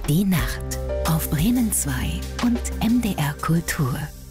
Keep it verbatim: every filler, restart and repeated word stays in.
Die Nacht auf Bremen zwei und M D R Kultur.